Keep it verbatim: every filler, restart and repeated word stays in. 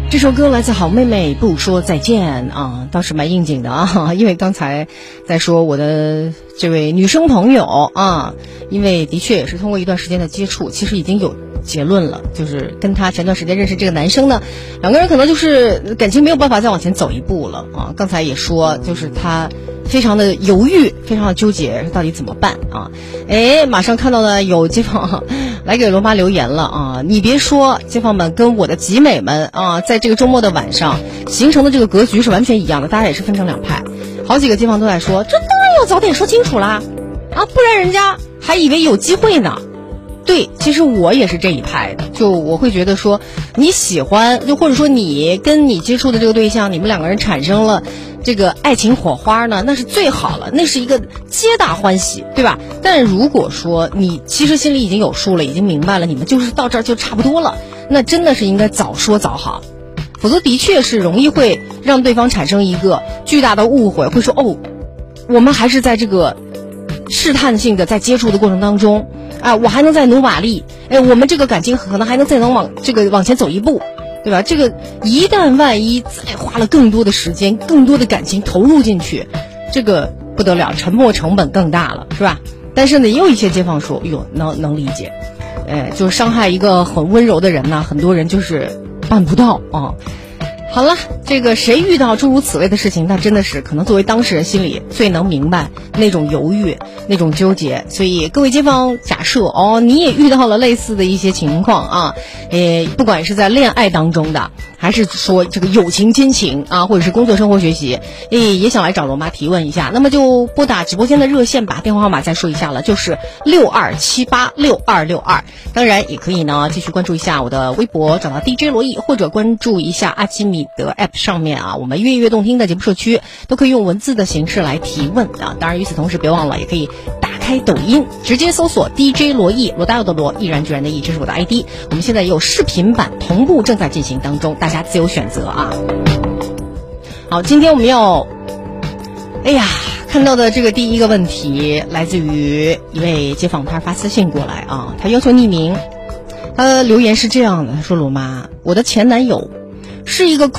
这首歌来自好妹妹不说再见啊，倒是蛮应景的啊，因为刚才在说我的这位女生朋友啊，因为的确也是通过一段时间的接触，其实已经有结论了，就是跟他前段时间认识这个男生呢，两个人可能就是感情没有办法再往前走一步了啊。刚才也说，就是他非常的犹豫，非常的纠结，到底怎么办啊？哎，马上看到呢有街坊来给罗妈留言了啊！你别说，街坊们跟我的集美们啊，在这个周末的晚上形成的这个格局是完全一样的，大家也是分成两派。好几个街坊都在说，这当然要早点说清楚啦，啊，不然人家还以为有机会呢。对，其实我也是这一派的，就我会觉得说，你喜欢，就或者说你跟你接触的这个对象，你们两个人产生了这个爱情火花呢，那是最好了，那是一个皆大欢喜，对吧？但如果说你其实心里已经有数了，已经明白了，你们就是到这儿就差不多了，那真的是应该早说早好，否则的确是容易会让对方产生一个巨大的误会，会说哦，我们还是在这个试探性的在接触的过程当中啊，我还能再努把力，哎，我们这个感情可能还能再能往这个往前走一步，对吧？这个一旦万一再花了更多的时间、更多的感情投入进去，这个不得了，沉没成本更大了，是吧？但是呢，也有一些街坊说，哟，能能理解，哎，就是伤害一个很温柔的人呢，很多人就是办不到啊。好了，这个谁遇到诸如此类的事情，那真的是可能作为当事人心里最能明白那种犹豫、那种纠结。所以各位街坊，假设哦，你也遇到了类似的一些情况啊，诶，不管是在恋爱当中的，还是说这个友情、亲情啊，或者是工作、生活、学习，诶，也想来找罗妈提问一下，那么就拨打直播间的热线吧，电话号码再说一下了，就是六二七八六二六二。当然也可以呢，继续关注一下我的微博，找到 D J 罗毅，或者关注一下阿基米德 App 上面啊，我们越越动听的节目社区都可以用文字的形式来提问啊。当然与此同时，别忘了也可以打开抖音，直接搜索 D J 罗毅，罗大佑的罗，毅然决然的毅，这是我的 I D。我们现在也有视频版同步正在进行当中，大家自由选择啊。好，今天我们要，哎呀，看到的这个第一个问题来自于一位街坊，他发私信过来啊，他要求匿名。他留言是这样的，他说罗妈，我的前男友是一个